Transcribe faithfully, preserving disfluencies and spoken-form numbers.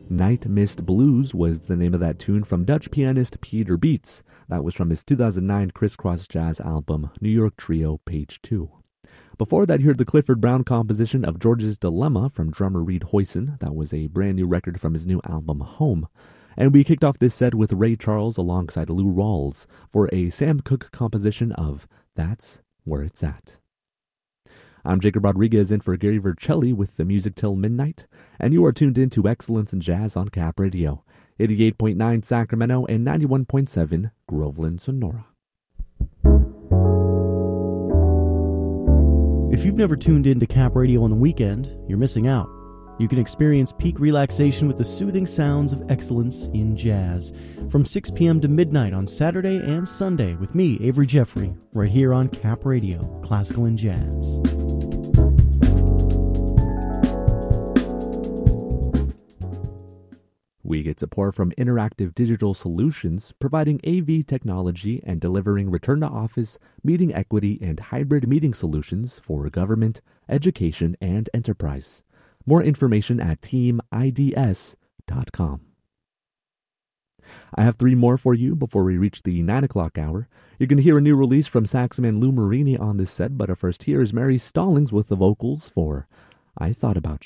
Night Mist Blues was the name of that tune from Dutch pianist Peter Beats. That was from his two thousand nine Crisscross Jazz album, New York Trio, Page two. Before that, you heard the Clifford Brown composition of George's Dilemma from drummer Reed Hoyson. That was a brand new record from his new album, Home. And we kicked off this set with Ray Charles alongside Lou Rawls for a Sam Cooke composition of That's Where It's At. I'm Jacob Rodriguez in for Gary Vercelli with the music till midnight, and you are tuned in to Excellence in Jazz on Cap Radio, eighty-eight point nine Sacramento and ninety-one point seven Groveland, Sonora. If you've never tuned in to Cap Radio on the weekend, you're missing out. You can experience peak relaxation with the soothing sounds of excellence in jazz from six p.m. to midnight on Saturday and Sunday with me, Avery Jeffrey, right here on Cap Radio, Classical and Jazz. We get support from Interactive Digital Solutions, providing A V technology and delivering return-to-office, meeting equity, and hybrid meeting solutions for government, education, and enterprise. More information at team I D S dot com. I have three more for you before we reach the nine o'clock hour. You're going to hear a new release from saxoman Lou Marini on this set, but first here is Mary Stallings with the vocals for I Thought About You.